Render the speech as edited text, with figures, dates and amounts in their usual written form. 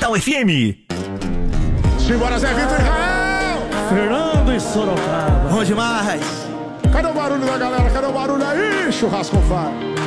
Nacional FM. Simbora, Zé Vitor Israel. Fernando e Sorocaba. Bom demais. Cadê o barulho da galera? Cadê o barulho aí, churrasco fire?